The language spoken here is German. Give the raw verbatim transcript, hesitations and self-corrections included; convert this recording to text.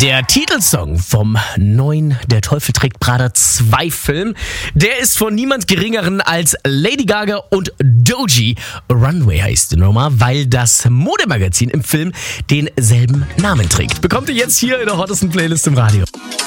Der Titelsong vom neuen Der Teufel trägt Prada zwei Film, der ist von niemand Geringeren als Lady Gaga und Doechii. Runway heißt die Nummer, weil das Modemagazin im Film denselben Namen trägt. Bekommt ihr jetzt hier in der hottesten Playlist im Radio.